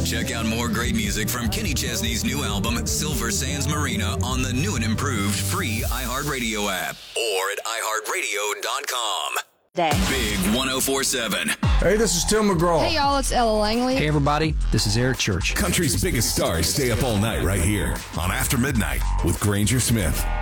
Check out more great music from Kenny Chesney's new album, Silver Sands Marina, on the new and improved free iHeartRadio app or at iHeartRadio.com. Big 104.7. Hey, this is Tim McGraw. Hey, y'all, it's Ella Langley. Hey, everybody, this is Eric Church. Country's biggest stars stay up all night right here on After Midnight with Granger Smith.